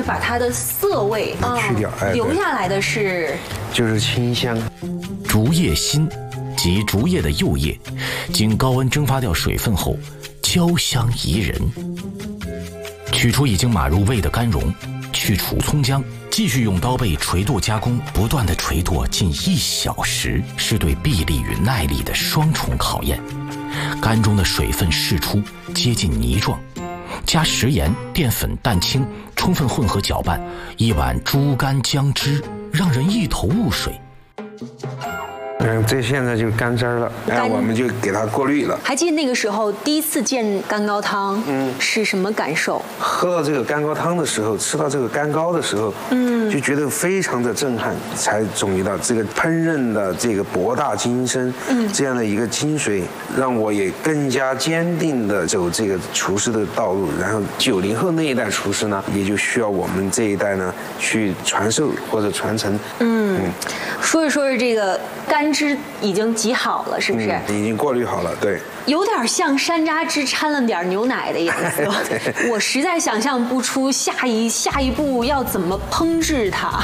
把它的涩味去掉， 留下来的是就是清香。 竹叶心即竹叶的幼叶，经高温蒸发掉水分后，焦香宜人。取出已经码入味的干蓉，去除葱姜，继续用刀背捶剁加工，不断的捶剁近1小时，是对臂力与耐力的双重考验。干中的水分释出，接近泥状，加食盐、淀粉、蛋清，充分混合搅拌，一碗猪肝姜汁，让人一头雾水。 这现在就是干汁了，我们就给它过滤了。 还记得那个时候第一次见干糕汤，是什么感受？ 喝到这个干糕汤的时候，吃到这个干糕的时候，就觉得非常的震撼，才总结到这个烹饪的这个博大精深，这样的一个精髓，让我也更加坚定的走这个厨师的道路。然后90后那一代厨师呢，也就需要我们这一代呢去传授或者传承。 说着说着，这个干汁已经挤好了，是不是？ 已经过滤好了，对。 有点像山楂汁掺了点牛奶的颜色。我实在想象不出下一步要怎么烹制它。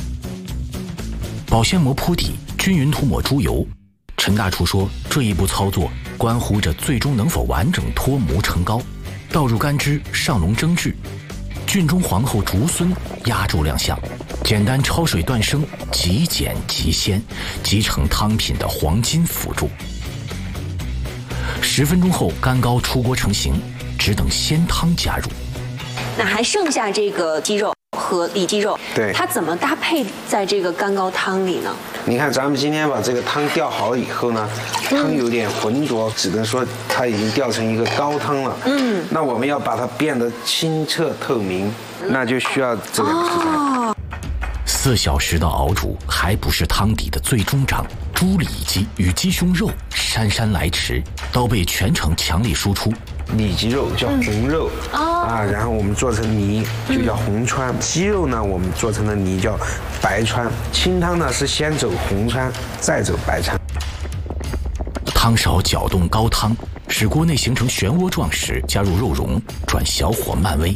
保鲜膜铺底，均匀涂抹猪油。陈大厨说，这一步操作关乎着最终能否完整脱模成糕。倒入干汁，上笼蒸制。郡中皇后竹荪压轴亮相，简单焯水断生，极简极鲜，集成汤品的黄金辅助。10分钟后，干糕出锅成型，只等鲜汤加入。 那还剩下这个鸡肉和里脊肉， 对， 它怎么搭配在这个干糕汤里呢？ 你看，咱们今天把这个汤调好了以后呢，汤有点浑浊，只能说它已经调成一个高汤了。那我们要把它变得清澈透明，那就需要这两个食材。 4小时的熬煮还不是汤底的最终章，猪里脊与鸡胸肉姗姗来迟，刀背全程强力输出。 里脊肉叫红肉然后我们做成泥就叫红川，鸡肉呢我们做成的泥叫白川，清汤呢是先走红川再走白川。 汤勺搅动高汤，使锅内形成漩涡状时，加入肉蓉，转小火慢煨。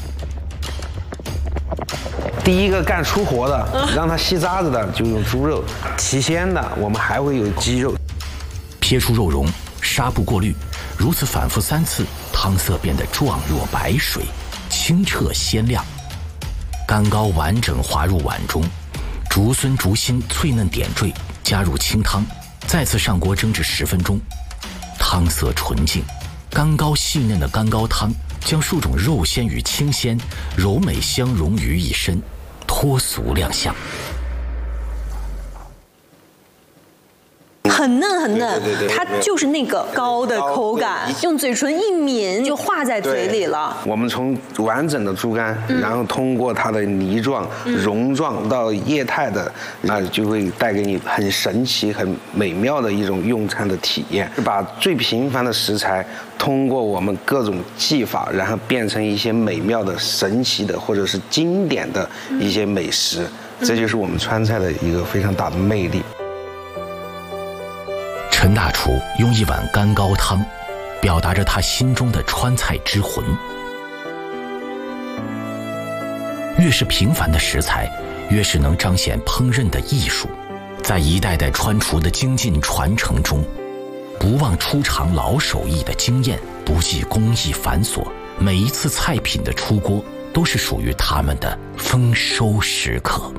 第一个干出活的，让它吸渣子的就用猪肉，提鲜的我们还会有鸡肉。 撇出肉蓉，纱布过滤，如此反复3次，汤色变得状若白水，清澈鲜亮。干糕完整滑入碗中，竹荪竹心脆嫩点缀，加入清汤，再次上锅蒸至10分钟。汤色纯净，干糕细嫩的干糕汤将数种肉鲜与清鲜、柔美相融于一身，脱俗亮相。 很嫩很嫩， 对， 它就是那个糕的口感，用嘴唇一抿就化在嘴里了。 我们从完整的猪肝，然后通过它的泥状、蓉状到液态的，就会带给你很神奇、很美妙的一种用餐的体验。把最平凡的食材，通过我们各种技法，然后变成一些美妙的、神奇的，或者是经典的一些美食，这就是我们川菜的一个非常大的魅力。 陈大厨用一碗干糕汤，表达着他心中的川菜之魂。越是平凡的食材，越是能彰显烹饪的艺术。在一代代川厨的精进传承中，不忘出尝老手艺的经验，不计工艺繁琐，每一次菜品的出锅都是属于他们的丰收时刻。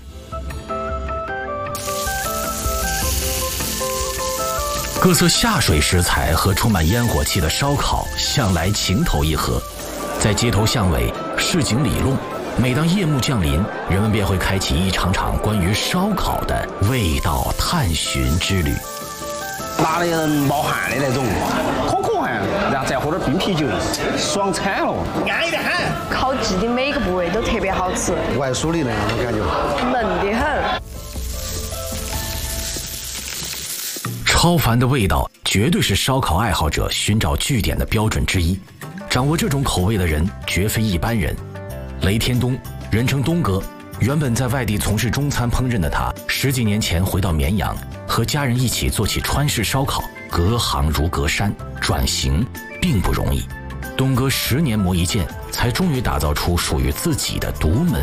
各色下水食材和充满烟火气的烧烤向来情投意合，在街头巷尾、市井里弄，每当夜幕降临，人们便会开启一场场关于烧烤的味道探寻之旅。 拿的人冒汗的那种，可汗，然后再喝点冰啤酒，爽惨了，安逸得很。 烤鸡的每个部位都特别好吃， 外酥里嫩那种感觉， 嫩得很。 超凡的味道绝对是烧烤爱好者寻找据点的标准之一。掌握这种口味的人绝非一般人。雷天东，人称东哥，原本在外地从事中餐烹饪的他，10几年前回到绵阳，和家人一起做起川式烧烤。隔行如隔山，转型并不容易。东哥10年磨一剑，才终于打造出属于自己的独门